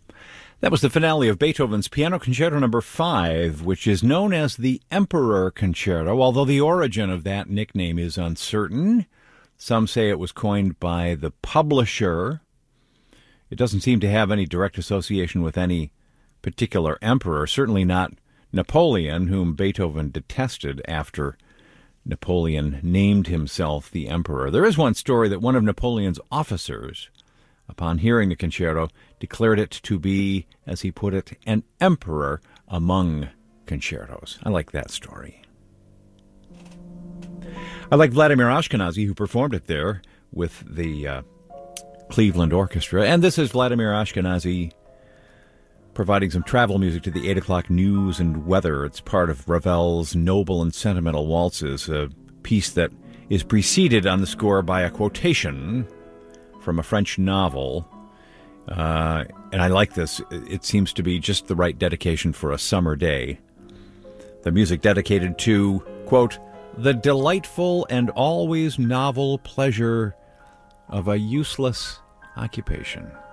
That was the finale of Beethoven's Piano Concerto No. 5, which is known as the Emperor Concerto, although the origin of that nickname is uncertain. Some say it was coined by the publisher. It doesn't seem to have any direct association with any particular emperor, certainly not Napoleon, whom Beethoven detested after Napoleon named himself the emperor. There is one story that one of Napoleon's officers, upon hearing the concerto, declared it to be, as he put it, an emperor among concertos. I like that story. I like Vladimir Ashkenazy, who performed it there with the Cleveland Orchestra. And this is Vladimir Ashkenazy providing some travel music to the 8 o'clock news and weather. It's part of Ravel's Noble and Sentimental Waltzes, a piece that is preceded on the score by a quotation from a French novel. And I like this. It seems to be just the right dedication for a summer day. The music dedicated to, quote, the delightful and always novel pleasure of a useless occupation.